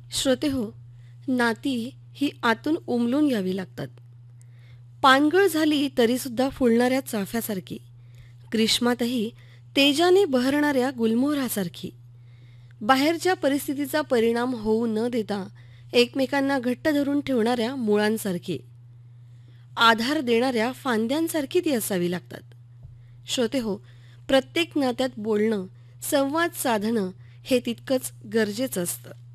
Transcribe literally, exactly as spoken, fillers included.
श्रोते हो, नाती ही आतून उमलून घ्यावी लागतात. पानगळ झाली तरीसुद्धा फुलणाऱ्या चाफ्यासारखी, ग्रीष्मातही तेजाने बहरणाऱ्या गुलमोहरासारखी, बाहेरच्या परिस्थितीचा परिणाम होऊ न देता एकमेकांना घट्ट धरून ठेवणाऱ्या मुळांसारखी, आधार देणाऱ्या फांद्यांसारखी ती असावी लागतात. श्रोते हो, प्रत्येक नात्यात बोलणं, संवाद साधणं हे तितकंच गरजेचं असतं.